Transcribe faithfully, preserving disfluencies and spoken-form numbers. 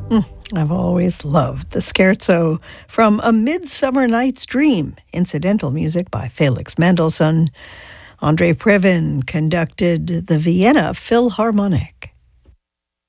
Mm, I've always loved the scherzo from A Midsummer Night's Dream, incidental music by Felix Mendelssohn. Andre Previn conducted the Vienna Philharmonic.